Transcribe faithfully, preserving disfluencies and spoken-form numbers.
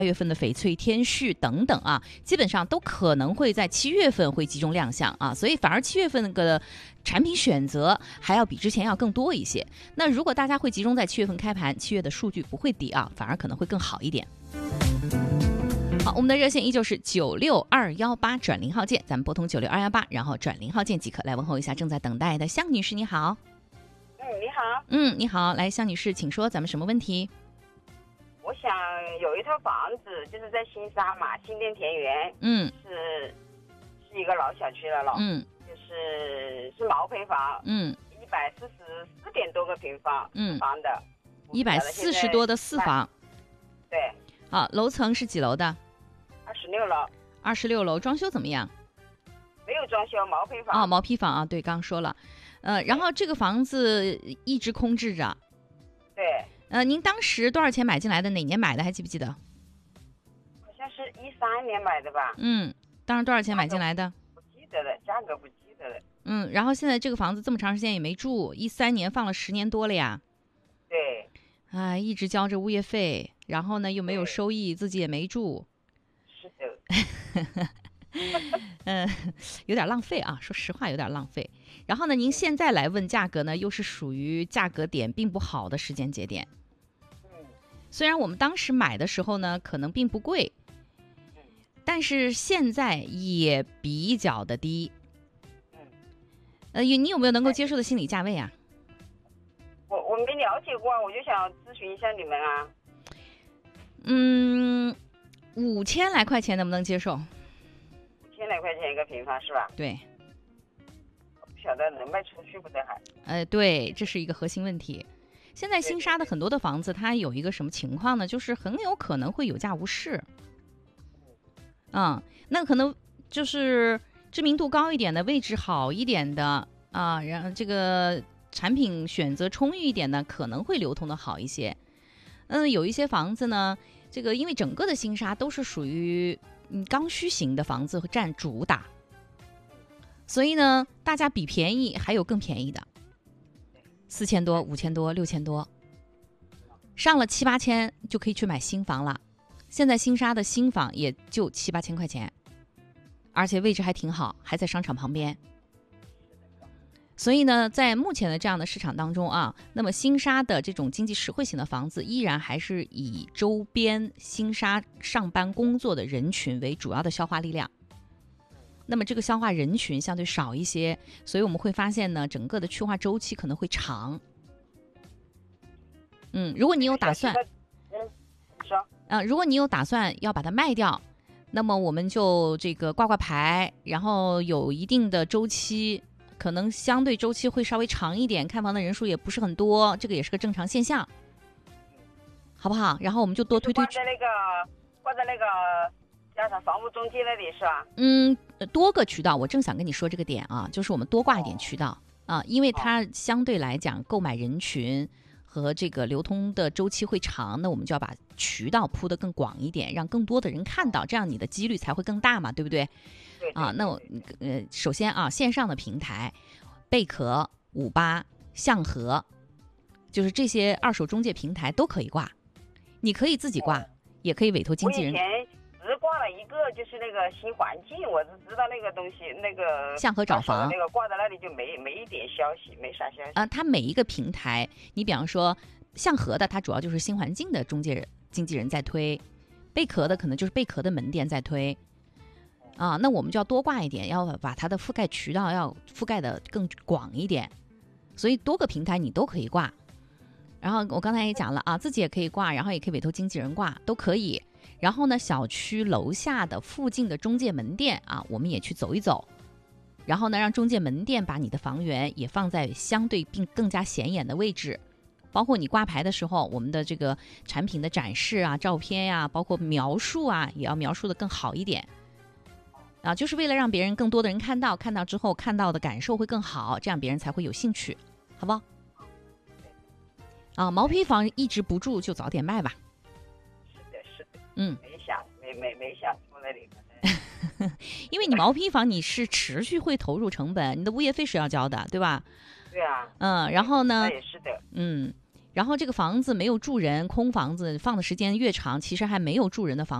月份的翡翠天序等等啊，基本上都可能会在七月份会集中亮相啊，所以反而七月份那个产品选择还要比之前要更多一些。那如果大家会集中在七月份开盘，七月的数据不会低啊，反而可能会更好一点。好，我们的热线依旧是九六二幺八转零号键，咱们拨通九六二幺八，然后转零号键即可。来问候一下正在等待的向女士，你好。 嗯，你好。 嗯，你好，来向女士，请说，咱们什么问题？ 我想有一套房子，就是在新沙嘛，新店田园， 嗯， 是是一个老小区了了， 嗯， 就是是毛坯房， 嗯， 一百四十四点多个平方， 嗯， 房的， 一百四十多的四房， 对， 好，楼层是几楼的？ 二十六楼， 二十六楼，装修怎么样？ 没有装修，毛坯房， 哦，毛坯房啊，对，刚刚说了，呃，然后这个房子一直空置着， 对， 呃，您当时多少钱买进来的？哪年买的？还记不记得？ 好像是一三年买的吧？ 嗯，当时多少钱买进来的？ 不记得了，价格不记得了。 嗯，然后现在这个房子这么长时间也没住，一三年放了十年多了呀。 对。 啊，一直交着物业费，然后呢又没有收益，自己也没住。 是的。 嗯，有点浪费啊，说实话有点浪费。然后呢，您现在来问价格呢，又是属于价格点并不好的时间节点。 嗯。 虽然我们当时买的时候呢，可能并不贵，但是现在也比较的低。 嗯。 呃，你有没有能够接受的心理价位啊？ 我我没了解过，我就想咨询一下你们啊。 嗯，五千来块钱能不能接受？ 五千来块钱一个平方是吧？ 对。 不晓得能卖出去不得还？ 呃，对，这是一个核心问题。现在新沙的很多的房子，它有一个什么情况呢？就是很有可能会有价无市。嗯，那可能就是知名度高一点的、位置好一点的啊，然后这个产品选择充裕一点的，可能会流通的好一些。嗯，有一些房子呢，这个因为整个的新沙都是属于嗯刚需型的房子占主打。所以呢，大家比便宜，还有更便宜的，四千多、五千多、六千多，上了七八千就可以去买新房了。现在新沙的新房也就七八千块钱，而且位置还挺好，还在商场旁边。所以呢，在目前的这样的市场当中啊，那么新沙的这种经济实惠型的房子，依然还是以周边新沙上班工作的人群为主要的消化力量。那么这个消化人群相对少一些，所以我们会发现呢，整个的去化周期可能会长。嗯，如果你有打算， 嗯，你说， 呃，如果你有打算要把它卖掉，那么我们就这个挂挂牌，然后有一定的周期，可能相对周期会稍微长一点，看房的人数也不是很多，这个也是个正常现象，好不好？然后我们就多推推。 挂在那个，挂在那个。叫啥房屋中介那里是吧？ 嗯，多个渠道，我正想跟你说这个点啊，就是我们多挂一点渠道、哦、啊，因为它相对来讲购买人群和这个流通的周期会长，那我们就要把渠道铺得更广一点，让更多的人看到，这样你的几率才会更大嘛，对不对？ 对。 啊，那我呃，首先啊，线上的平台，贝壳、五八、象和，就是这些二手中介平台都可以挂，你可以自己挂，哦、也可以委托经纪人。 只挂了一个，就是那个新环境，我只知道那个东西，那个象和找房那个挂在那里就没没一点消息，没啥消息啊。它每一个平台，你比方说象和的，它主要就是新环境的中介人、经纪人在推；贝壳的可能就是贝壳的门店在推。啊，那我们就要多挂一点，要把它的覆盖渠道要覆盖的更广一点，所以多个平台你都可以挂。然后我刚才也讲了啊，自己也可以挂，然后也可以委托经纪人挂，都可以。然后呢，小区楼下的附近的中介门店啊，我们也去走一走，然后呢，让中介门店把你的房源也放在相对并更加显眼的位置，包括你挂牌的时候，我们的这个产品的展示啊、照片呀、啊，包括描述啊，也要描述的更好一点啊，就是为了让别人更多的人看到，看到之后看到的感受会更好，这样别人才会有兴趣，好不好？啊，毛坯房一直不住就早点卖吧。嗯， 没想没没没想出那里， 因为你毛坯房你是持续会投入成本，你的物业费是要交的，对吧？ 对啊。 嗯，然后呢？ 也是的。 嗯， 然后这个房子没有住人，空房子放的时间越长，其实还没有住人的房